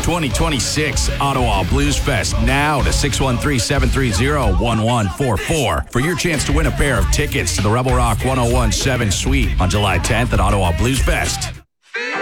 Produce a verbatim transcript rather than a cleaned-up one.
twenty twenty-six Ottawa Blues Fest now to six one three, seven three zero, one one four four for your chance to win a pair of tickets to the Rebel Rock ten seventeen Suite on July tenth at Ottawa Blues Fest.